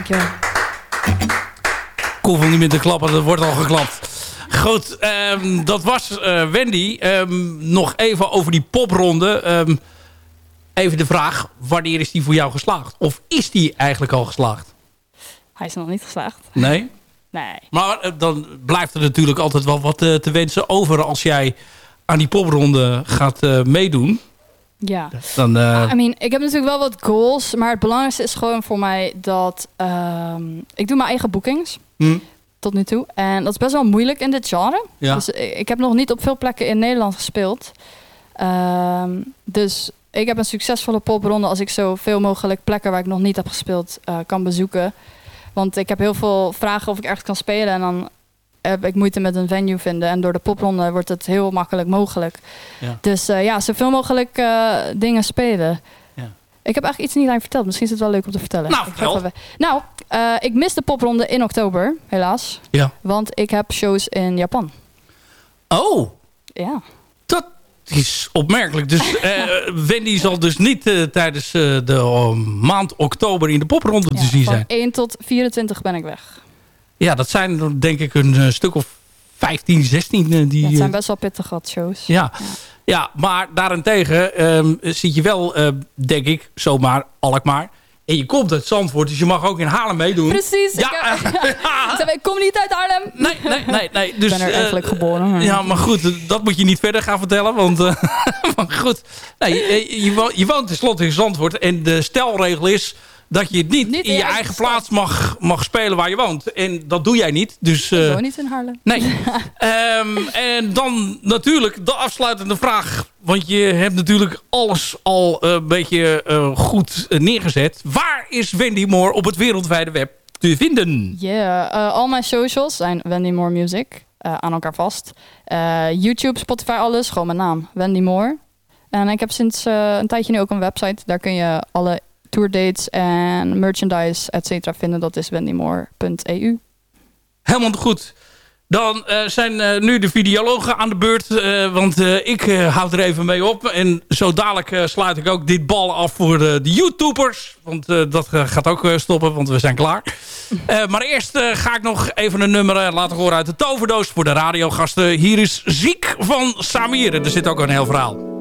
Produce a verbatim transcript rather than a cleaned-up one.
Dankjewel. Ik hoef niet meer te klappen, er wordt al geklapt. Goed, um, dat was uh, Wendy. Um, nog even over die popronde. Um, even de vraag, wanneer is die voor jou geslaagd? Of is die eigenlijk al geslaagd? Hij is nog niet geslaagd. Nee? Nee. Maar uh, dan blijft er natuurlijk altijd wel wat uh, te wensen over als jij aan die popronde gaat uh, meedoen. Ja. Dan, uh... I mean, ik heb natuurlijk wel wat goals, maar het belangrijkste is gewoon voor mij dat um, ik doe mijn eigen boekings. Hm. Tot nu toe. En dat is best wel moeilijk in dit genre. Ja. Dus ik, ik heb nog niet op veel plekken in Nederland gespeeld. Um, dus ik heb een succesvolle popronde als ik zoveel mogelijk plekken waar ik nog niet heb gespeeld uh, kan bezoeken. Want ik heb heel veel vragen of ik ergens kan spelen en dan heb ik moeite met een venue vinden. En door de popronde wordt het heel makkelijk mogelijk. Ja. Dus uh, ja, zoveel mogelijk uh, dingen spelen. Ja. Ik heb eigenlijk iets niet aan je verteld. Misschien is het wel leuk om te vertellen. Nou, ik even... nou uh, ik mis de popronde in oktober, helaas. Ja. Want ik heb shows in Japan. Oh. Ja. Dat is opmerkelijk. Dus uh, Wendy zal dus niet uh, tijdens uh, de uh, maand oktober in de popronde ja, te zien van zijn. één tot vierentwintig ben ik weg. Ja, dat zijn denk ik een uh, stuk of vijftien, zestien. Uh, die, ja, het zijn best wel pittig wat shows. Ja, ja. ja maar daarentegen um, zit je wel, uh, denk ik, zomaar Alkmaar. En je komt uit Zandvoort, dus je mag ook in Haarlem meedoen. Precies. Ja. Ik, uh, ik kom niet uit Haarlem. Nee, nee, nee. nee. Dus, ik ben er eigenlijk uh, geboren. Maar... Ja, maar goed, dat moet je niet verder gaan vertellen. Want uh, maar goed, nee, je, je, woont, je woont tenslotte in Zandvoort. En de stelregel is dat je niet, niet in je eigen, eigen plaats mag, mag spelen waar je woont. En dat doe jij niet. Dus, uh, ik woon niet in Haarlem. Nee. um, en dan natuurlijk de afsluitende vraag. Want je hebt natuurlijk alles al een beetje uh, goed uh, neergezet. Waar is Wendy Moore op het wereldwijde web te vinden? Ja, yeah, uh, al mijn socials zijn Wendy Moore Music. Uh, aan elkaar vast. Uh, YouTube, Spotify, alles. Gewoon mijn naam. Wendy Moore. En ik heb sinds uh, een tijdje nu ook een website. Daar kun je alle tourdates en merchandise, et cetera vinden. Dat is wendy moore punt e u. Helemaal goed. Dan uh, zijn uh, nu de videologen aan de beurt. Uh, want uh, ik uh, houd er even mee op. En zo dadelijk uh, sluit ik ook dit bal af voor de, de YouTubers. Want uh, dat uh, gaat ook uh, stoppen, want we zijn klaar. Uh, maar eerst uh, ga ik nog even een nummer uh, laten horen uit de toverdoos voor de radiogasten. Hier is Ziek van Samir. Er zit ook een heel verhaal.